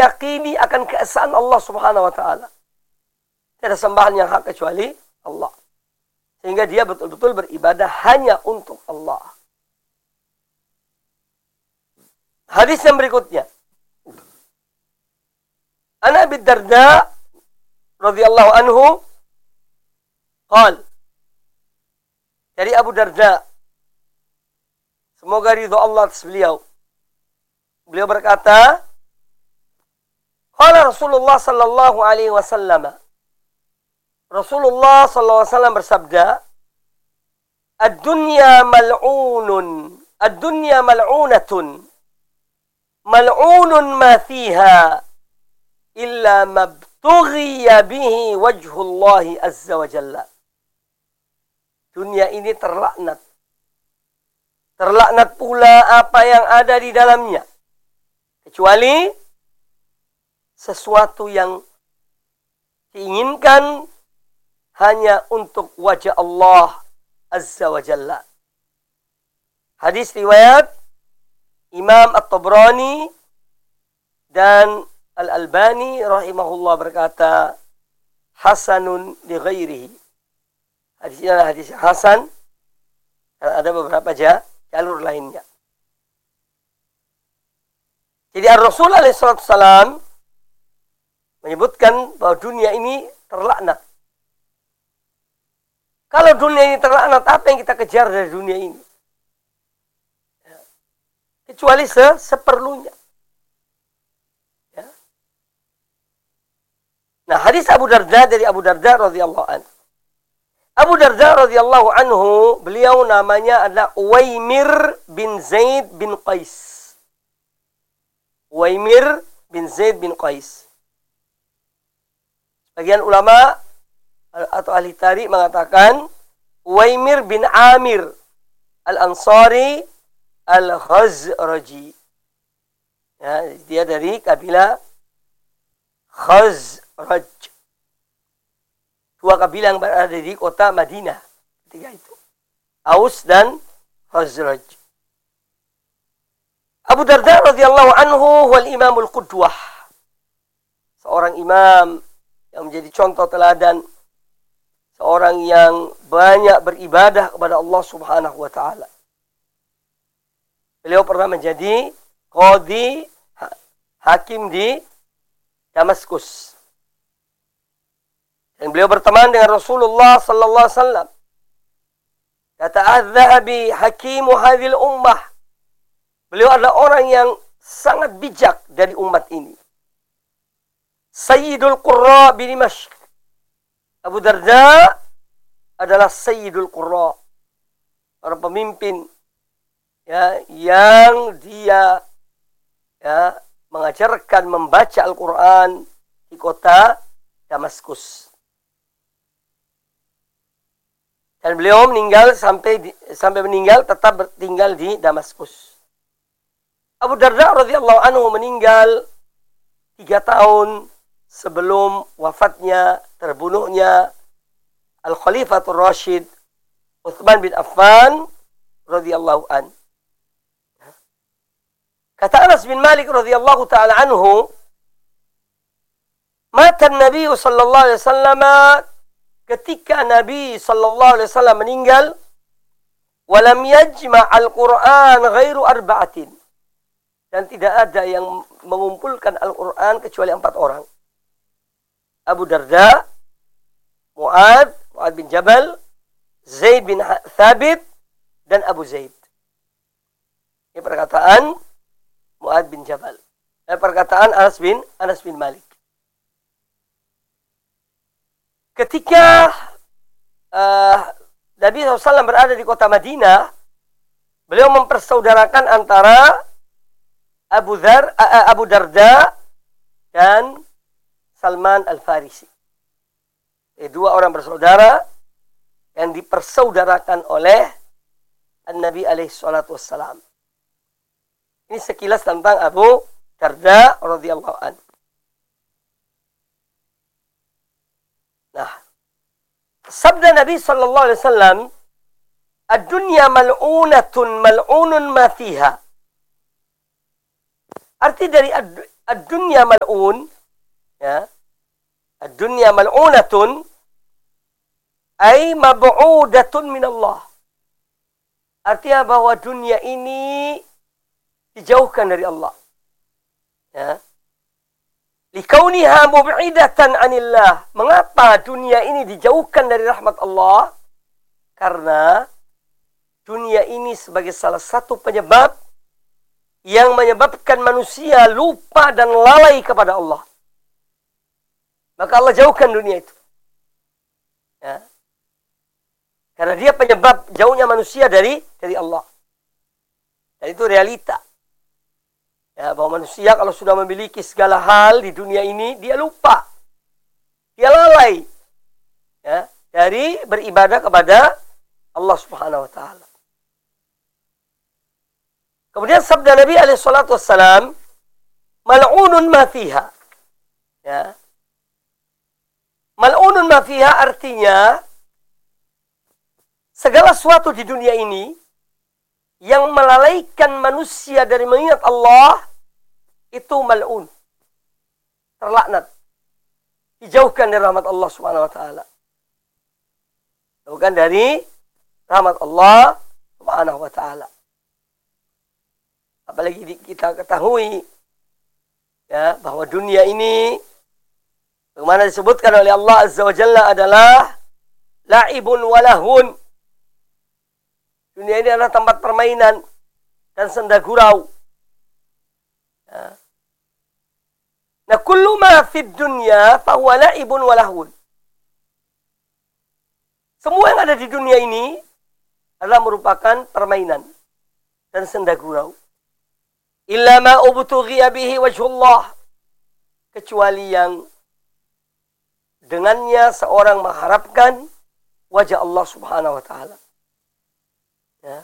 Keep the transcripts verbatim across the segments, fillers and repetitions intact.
meyakini akan keesaan Allah Subhanahu wa taala. Tidak sembahan yang hak kecuali Allah. Sehingga dia betul-betul beribadah hanya untuk Allah. Hadis yang berikutnya. An Abi Darda radhiyallahu anhu qala, dari Abu Darda, semoga ridho Allah atas beliau. Beliau berkata, qala Rasulullah sallallahu alaihi wasallam. Rasulullah sallallahu alaihi wasallam bersabda, "Ad-dunya mal'unun, ad-dunya mal'unatun. Mal'unun ma fiha illa mabtughiya bihi wajhullahi azza wa jalla." Dunia ini terlaknat. Terlaknat pula apa yang ada di dalamnya. Kecuali sesuatu yang diinginkan hanya untuk wajah Allah azza wa jalla. Hadis riwayat Imam At-Tabrani dan Al-Albani rahimahullah berkata, hasanun li ghairihi. Hadis ini adalah hadis hasan, dan ada beberapa aja jalur lainnya. Jadi Ar-Rasul alaihi salatu wassalam menyebutkan bahwa dunia ini terlaknat. Kalau dunia ini terlaknat, apa yang kita kejar dari dunia ini? Ya. Kecuali se seperlunya. Ya. Nah, hadis Abu Darda dari Abu Darda radhiyallahu anhu. Abu Darda radhiyallahu anhu, beliau namanya adalah Uwaimir bin Zaid bin Qais. Uwaimir bin Zaid bin Qais. Sebagian ulama atau ahli tarikh mengatakan Uwaimir bin Amir Al-Ansari Al-Khazraji. Ya, dia dari kabilah Khazraj. Dua kabilah yang berada di kota Madinah ketika itu. Aus dan Khazraj. Abu Darda radhiyallahu anhu wal imamul qudwah. Seorang imam yang menjadi contoh teladan. Seorang yang banyak beribadah kepada Allah Subhanahu wa taala. Beliau pernah menjadi qadhi, hakim di Damaskus. Dan beliau berteman dengan Rasulullah sallallahu alaihi wasallam. Kata Az-Zahabi, hakimu hadhil ummah. Beliau adalah orang yang sangat bijak dari umat ini. Sayyidul Qurra bi Dimashq. Abu Darda adalah Sayyidul Qurra, orang pemimpin ya, yang dia ya, mengajarkan membaca Al-Quran di kota Damaskus. Dan beliau meninggal sampai di, sampai meninggal tetap tinggal di Damaskus. Abu Darda radhiyallahu anhu meninggal tiga tahun sebelum wafatnya, terbunuhnya Al-Khalifatul Rashid Utsman bin Affan radhiyallahu an. Kata Anas bin Malik radhiyallahu taala anhu, mata Nabi sallallahu alaihi wasallam, ketika Nabi sallallahu alaihi wasallam meninggal, walam yajma' al-Qur'an ghairu arba'atin. Dan tidak ada yang mengumpulkan Al-Qur'an kecuali empat orang. Abu Darda, Mu'ad, Mu'ad bin Jabal, Zaid bin Thabit, dan Abu Zaid. Ini perkataan Mu'ad bin Jabal. Ini perkataan Anas bin Anas bin Malik. Ketika uh, Nabi shallallahu alaihi wasallam berada di kota Madinah, beliau mempersaudarakan antara Abu Dhar, uh, Abu Darda dan Salman Al-Farisi. Eh, dua orang bersaudara yang dipersaudarakan oleh An-Nabi alaihi salatu wassalam. Ini sekilas tentang Abu Darda radhiyallahu anhu. Nah, sabda Nabi sallallahu alaihi wasallam, "Ad-dunya mal'unatun mal'unun ma fiha." Arti dari ad-dunya mal'un, ya. Ad-dunya mal'unatun ay mab'udatun min Allah. Artinya bahwa dunia ini dijauhkan dari Allah. Ya. Likauniha mub'idatan anillah. Mengapa dunia ini dijauhkan dari rahmat Allah? Karena dunia ini sebagai salah satu penyebab yang menyebabkan manusia lupa dan lalai kepada Allah. Maka Allah jauhkan dunia itu. Ya. Karena dia penyebab jauhnya manusia dari dari Allah. Dan itu realita. Ya, bahwa manusia kalau sudah memiliki segala hal di dunia ini, dia lupa. Dia lalai. Ya, dari beribadah kepada Allah Subhanahu wa taala. Kemudian sabda Nabi alaihi salatu wassalam, mal'unun ma fiha. Ya. Mal'unun ma fiha artinya segala sesuatu di dunia ini yang melalaikan manusia dari mengingat Allah, itu mal'un. Terlaknat. Dijauhkan dari rahmat Allah Subhanahu wa taala. Dijauhkan dari rahmat Allah Subhanahu wa taala. Apalagi kita ketahui ya bahwa dunia ini bagaimana disebutkan oleh Allah Azza wa Jalla adalah la'ibun walahun. Dunia ini adalah tempat permainan dan senda gurau. Ya. Nah, kullu ma fid dunya fa huwa la'ibun wa lahun. Semua yang ada di dunia ini adalah merupakan permainan dan senda gurau. Illa ma ubtughiya bihi wajhullah. Kecuali yang dengannya seorang mengharapkan wajah Allah Subhanahu wa taala. Ya.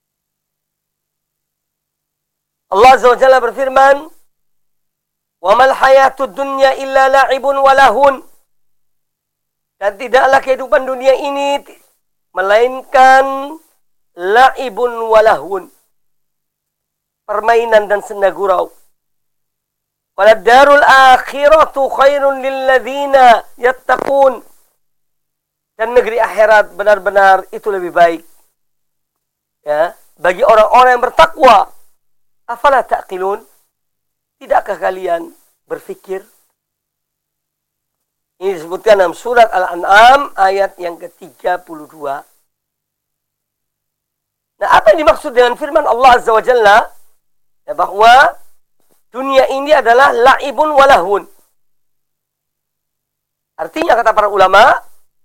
Allah Azza wa Jalla berfirman, "Wa mal hayatud dunya illa la'ibun wa lahun." Dan tidaklah kehidupan dunia ini melainkan la'ibun wa lahun. Permainan dan senda gurau. Walad darul akhiratu khairun lil ladzina yattaqun. Dan negeri akhirat benar-benar itu lebih baik. Ya, bagi orang-orang yang bertakwa. Afala ta'qilun? Tidakkah kalian berfikir? Ini disebutkan dalam surat Al-An'am ayat yang ke tiga puluh dua. Nah, apa yang dimaksud dengan firman Allah Azza wa Jalla? Ya, bahwa dunia ini adalah la'ibun walahun. Artinya kata para ulama,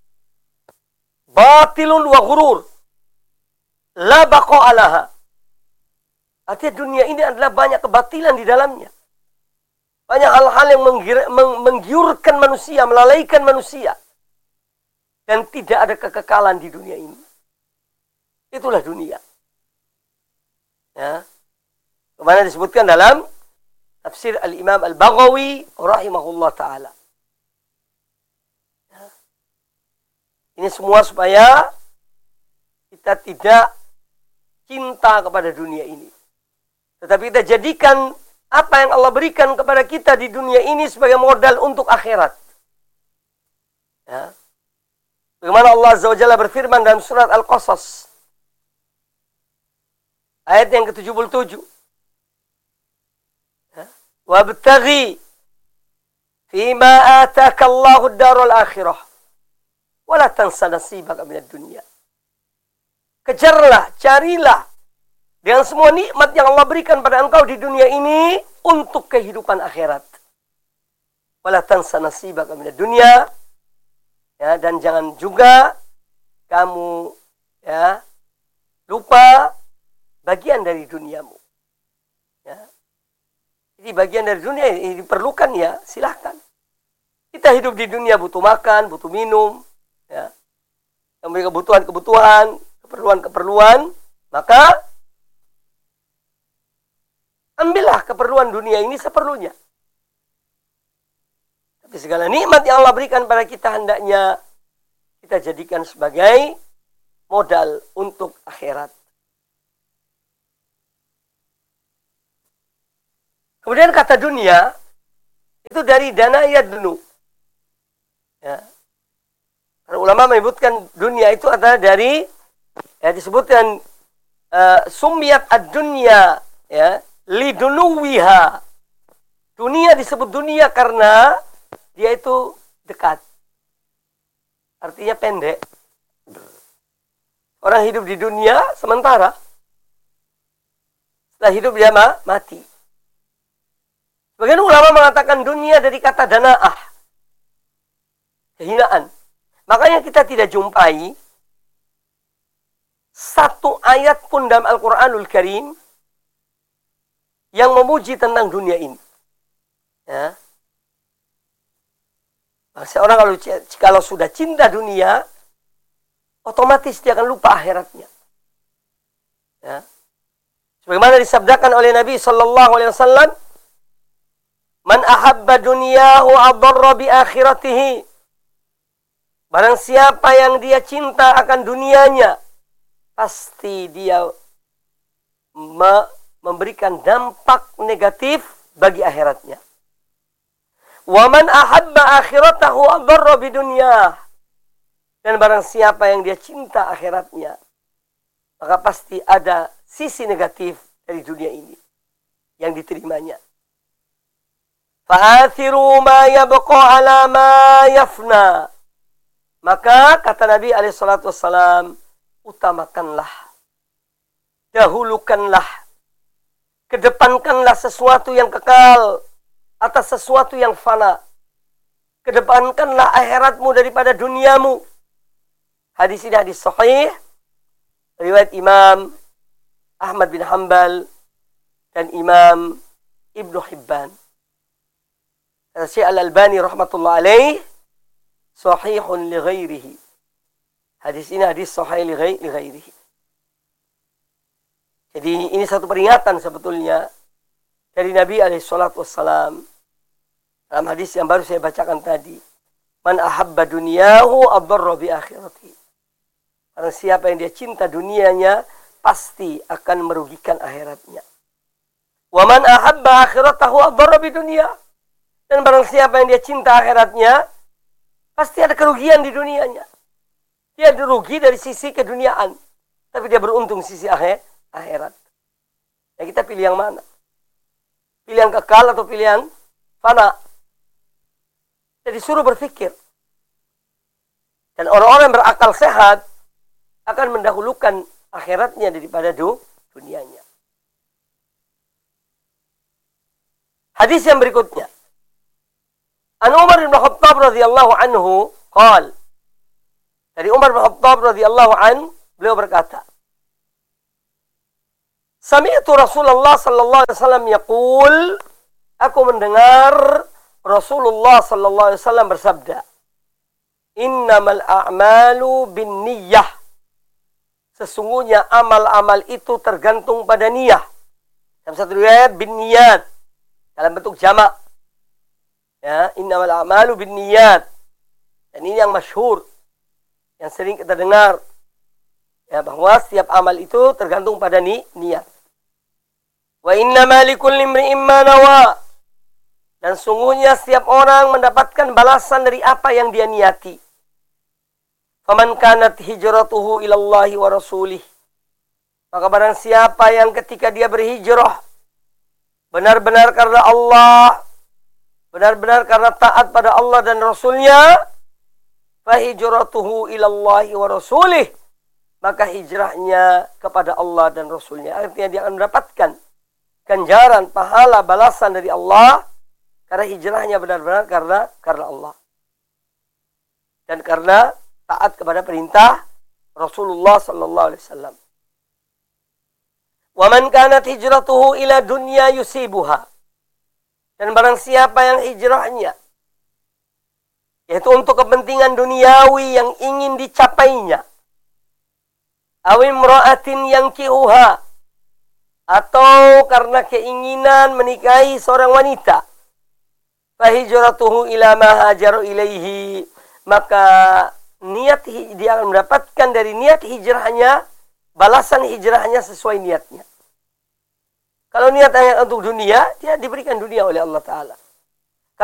batilun wa ghurur. La baqa alaha. Artinya dunia ini adalah banyak kebatilan di dalamnya. Banyak hal-hal yang menggiurkan manusia, melalaikan manusia. Dan tidak ada kekekalan di dunia ini. Itulah dunia. Ya. Kemana disebutkan dalam tafsir Al-Imam Al-Baghawi rahimahullah ta'ala. Ya. Ini semua supaya kita tidak cinta kepada dunia ini. Tetapi kita jadikan apa yang Allah berikan kepada kita di dunia ini sebagai modal untuk akhirat. Ya. Bagaimana Allah Azza wa Jalla berfirman dalam surat Al-Qasas. Ayat yang ke tujuh puluh tujuh. Ya. Wabtaghi fima ataka Allahu ad-darul akhirah. Wala tansa nasibaka minad dunya. Kejarlah, carilah dengan semua nikmat yang Allah berikan pada engkau di dunia ini untuk kehidupan akhirat. Wala tansa nasibaka minad dunya. Ya, dan jangan juga kamu ya lupa bagian dari duniamu. Ya. Jadi bagian dari dunia ini diperlukan ya, silahkan. Kita hidup di dunia butuh makan, butuh minum, ya. Yang kebutuhan-kebutuhan, keperluan-keperluan, maka ambillah keperluan dunia ini seperlunya. Tapi segala nikmat yang Allah berikan pada kita hendaknya kita jadikan sebagai modal untuk akhirat. Kemudian kata dunia itu dari dana yadnu. Ya. Karena ulama menyebutkan dunia itu adalah dari, ya disebutkan uh, sumiyat ad-dunya, ya, lidunuwiha. Dunia disebut dunia karena dia itu dekat. Artinya pendek. Orang hidup di dunia sementara. Setelah hidup dia mati. Sebagian ulama mengatakan dunia dari kata dana'ah. Kehinaan. Makanya kita tidak jumpai satu ayat pun dalam Al-Quranul Karim yang memuji tentang dunia ini. Ya. Seorang kalau, kalau sudah cinta dunia, otomatis dia akan lupa akhiratnya. Ya. Sebagaimana disabdakan oleh Nabi Sallallahu Alaihi Wasallam, "Man ahabba dunyahu adarra bi akhiratihi." Barang siapa yang dia cinta akan dunianya, pasti dia me memberikan dampak negatif bagi akhiratnya. Wa man ahabba akhiratahu adarra bi dunyah. Dan barang siapa yang dia cinta akhiratnya, maka pasti ada sisi negatif dari dunia ini yang diterimanya. Fa'athiru ma yabqa ala ma yafna. Maka kata Nabi alaihi salatu wassalam, utamakanlah, dahulukanlah, kedepankanlah sesuatu yang kekal atas sesuatu yang fana. Kedepankanlah akhiratmu daripada duniamu. Hadis ini hadis sahih, riwayat Imam Ahmad bin Hanbal dan Imam Ibnu Hibban. Syekh Al-Albani rahmatullah alaih, sahihun li ghairihi. Hadis ini hadis sahih li ghairihi. Jadi ini satu peringatan sebetulnya dari Nabi alaihi salatu wassalam dalam hadis yang baru saya bacakan tadi. Man ahabba dunyahu adarra bi akhiratihi. Karena siapa yang dia cinta dunianya, pasti akan merugikan akhiratnya. Wa man ahabba akhiratahu adarra bi dunya. Dan barang siapa yang dia cinta akhiratnya, pasti ada kerugian di dunianya. Dia dirugi dari sisi keduniaan, tapi dia beruntung sisi akhir, akhirat. Ya, kita pilih yang mana? Pilih yang kekal atau pilih yang fana? Jadi suruh berpikir. Dan orang-orang yang berakal sehat akan mendahulukan akhiratnya daripada dunianya. Hadis yang berikutnya. An Umar bin Khattab radhiyallahu anhu qala. Dari Umar bin Khattab radhiyallahu an, beliau berkata, Sami'tu Rasulullah sallallahu alaihi wasallam yaqul, aku mendengar Rasulullah sallallahu alaihi wasallam bersabda, Innamal a'malu binniyah. Sesungguhnya amal-amal itu tergantung pada niyah. Dalam satu riwayat binniyat, dalam bentuk jamak. Ya, innamal a'malu binniyat. Dan ini yang masyhur, yang sering kita dengar. Ya, bahwa setiap amal itu tergantung pada ni niat. Wa innama likulli imri'in ma nawa. Dan sungguhnya setiap orang mendapatkan balasan dari apa yang dia niati. Faman kanat hijratuhu ilallahi wa rasulih. Maka barang siapa yang ketika dia berhijrah benar-benar karena Allah, benar-benar karena taat pada Allah dan Rasulnya, fahijratuhu ilallahi wa rasulih, maka hijrahnya kepada Allah dan Rasulnya. Artinya dia akan mendapatkan ganjaran, pahala, balasan dari Allah karena hijrahnya benar-benar karena karena Allah dan karena taat kepada perintah Rasulullah sallallahu alaihi wasallam. Wa man kanat hijratuhu ila dunya yusibuha. Dan barang siapa yang hijrahnya yaitu untuk kepentingan duniawi yang ingin dicapainya, aw imra'atin yankihuha, atau karena keinginan menikahi seorang wanita, fahijratuhu ila ma hajaru ilaihi, maka niat dia akan mendapatkan dari niat hijrahnya balasan hijrahnya sesuai niatnya. Kalau niatnya untuk dunia, dia diberikan dunia oleh Allah Ta'ala.